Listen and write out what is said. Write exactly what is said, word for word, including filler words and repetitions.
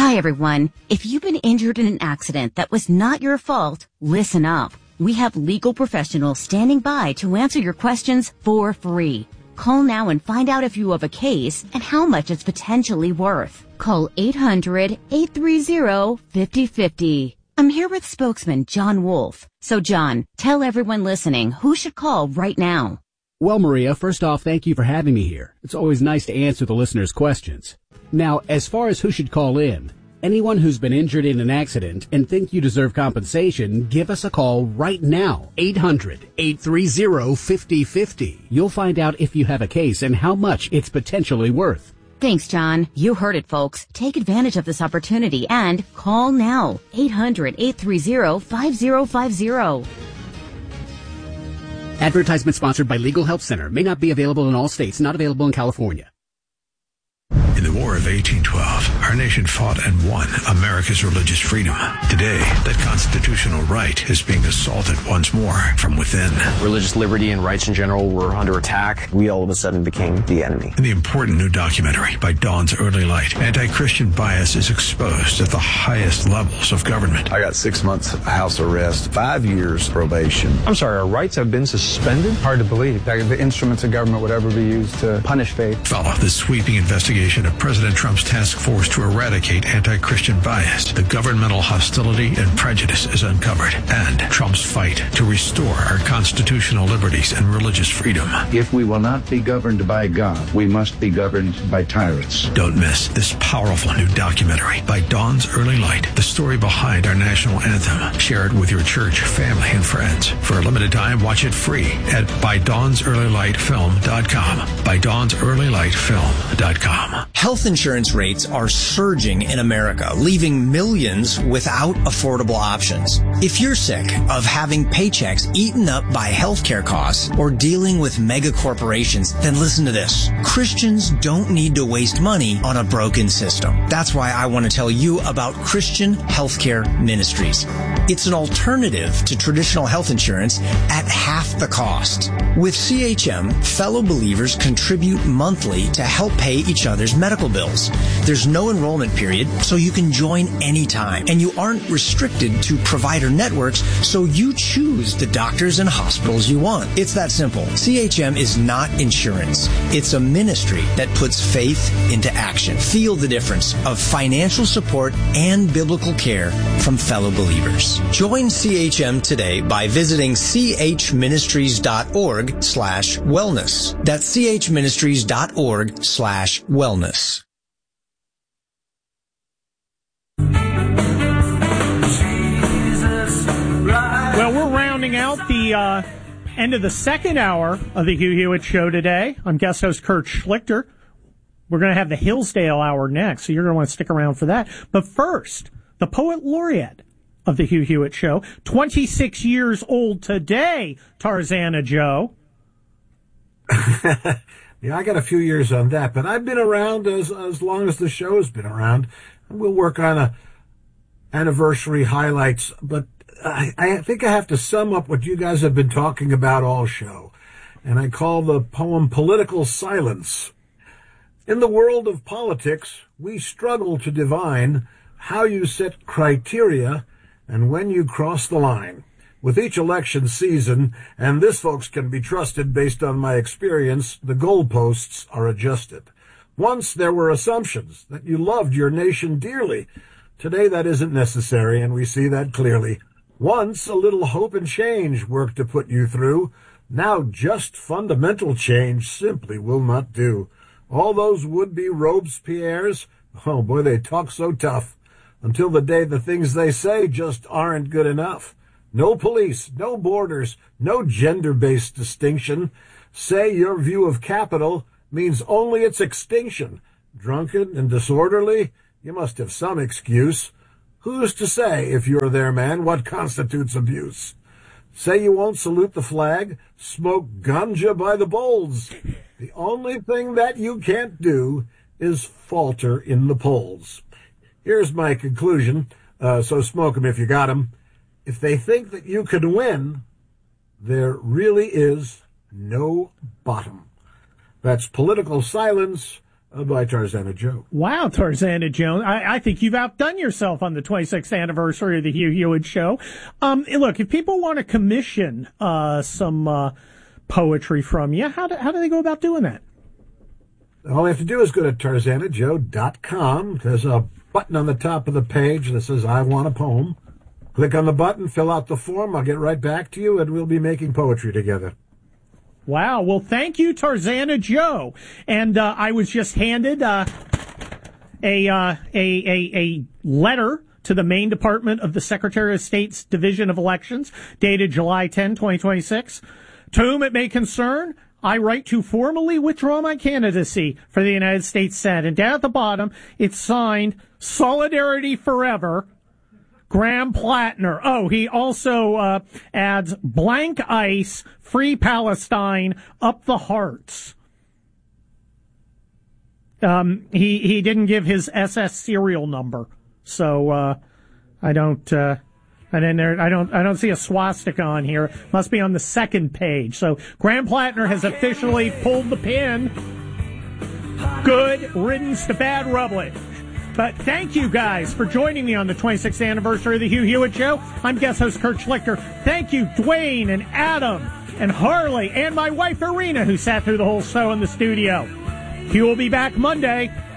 Hi, everyone. If you've been injured in an accident that was not your fault, listen up. We have legal professionals standing by to answer your questions for free. Call now and find out if you have a case and how much it's potentially worth. Call eight hundred, eight three zero, five zero five zero. I'm here with spokesman John Wolf. So, John, tell everyone listening who should call right now. Well, Maria, first off, thank you for having me here. It's always nice to answer the listeners' questions. Now, as far as who should call in, anyone who's been injured in an accident and think you deserve compensation, give us a call right now. eight hundred, eight three zero, five zero five zero. You'll find out if you have a case and how much it's potentially worth. Thanks, John. You heard it, folks. Take advantage of this opportunity and call now. eight hundred, eight three zero, five zero five zero. Advertisement sponsored by Legal Help Center. May not be available in all states. Not available in California. In the War of eighteen twelve, our nation fought and won America's religious freedom. Today, that constitutional right is being assaulted once more from within. Religious liberty and rights in general were under attack. We all of a sudden became the enemy. In the important new documentary, By Dawn's Early Light, anti-Christian bias is exposed at the highest levels of government. I got six months house arrest, five years probation. I'm sorry, our rights have been suspended? Hard to believe that the instruments of government would ever be used to punish faith. Follow the sweeping investigation of President Trump's task force to eradicate anti-Christian bias. The governmental hostility and prejudice is uncovered, and Trump's fight to restore our constitutional liberties and religious freedom. If we will not be governed by God, we must be governed by tyrants. Don't miss this powerful new documentary, By Dawn's Early Light, the story behind our national anthem. Share it with your church, family, and friends. For a limited time, watch it free at by dawns early light film dot com. by dawns early light film dot com. Health insurance rates are surging in America, leaving millions without affordable options. If you're sick of having paychecks eaten up by healthcare costs or dealing with mega corporations, then listen to this. Christians don't need to waste money on a broken system. That's why I want to tell you about Christian Healthcare Ministries. It's an alternative to traditional health insurance at half the cost. With C H M, fellow believers contribute monthly to help pay each other's medical bills. There's no enrollment period, so you can join anytime. And you aren't restricted to provider networks, so you choose the doctors and hospitals you want. It's that simple. C H M is not insurance. It's a ministry that puts faith into action. Feel the difference of financial support and biblical care from fellow believers. Join C H M today by visiting chministries.org slash wellness. That's chministries.org slash wellness. Well, we're rounding out the uh, end of the second hour of the Hugh Hewitt Show today. I'm guest host Kurt Schlichter. We're going to have the Hillsdale Hour next, so you're going to want to stick around for that. But first, the Poet Laureate of the Hugh Hewitt Show, twenty-six years old today, Tarzana Joe. Yeah, I got a few years on that, but I've been around as as long as the show has been around. We'll work on a anniversary highlights, but I, I think I have to sum up what you guys have been talking about all show, and I call the poem Political Silence. In the world of politics, we struggle to divine how you set criteria and when you cross the line. With each election season, and this, folks, can be trusted based on my experience, the goalposts are adjusted. Once there were assumptions that you loved your nation dearly. Today that isn't necessary, and we see that clearly. Once a little hope and change worked to put you through. Now just fundamental change simply will not do. All those would-be Robespierres, oh boy, they talk so tough. Until the day the things they say just aren't good enough. No police, no borders, no gender-based distinction. Say your view of capital means only its extinction. Drunken and disorderly? You must have some excuse. Who's to say, if you're their man, what constitutes abuse? Say you won't salute the flag, smoke ganja by the bowls. The only thing that you can't do is falter in the polls. Here's my conclusion, uh, so smoke 'em if you got 'em. If they think that you can win, there really is no bottom. That's Political Silence by Tarzana Joe. Wow, Tarzana Joe. I, I think you've outdone yourself on the twenty-sixth anniversary of the Hugh Hewitt Show. Um, look, if people want to commission uh, some uh, poetry from you, how do, how do they go about doing that? All they have to do is go to tarzana joe dot com. There's a button on the top of the page that says, I want a poem. Click on the button, fill out the form. I'll get right back to you, and we'll be making poetry together. Wow. Well, thank you, Tarzana Joe. And uh, I was just handed uh, a, uh, a a a letter to the Maine Department of the Secretary of State's Division of Elections, dated July tenth, twenty twenty-six. To whom it may concern, I write to formally withdraw my candidacy for the United States Senate. And down at the bottom, it's signed Solidarity Forever, Graham Plattner. Oh, he also uh, adds blank ice, free Palestine, up the hearts. Um, he he didn't give his S S serial number, so uh, I don't uh, I didn't I don't I don't see a swastika on here. Must be on the second page. So Graham Plattner has officially pulled the pin. Good riddance to bad rubbish. But thank you guys for joining me on the twenty-sixth anniversary of the Hugh Hewitt Show. I'm guest host Kurt Schlichter. Thank you, Dwayne and Adam and Harley and my wife Irina, who sat through the whole show in the studio. Hugh will be back Monday.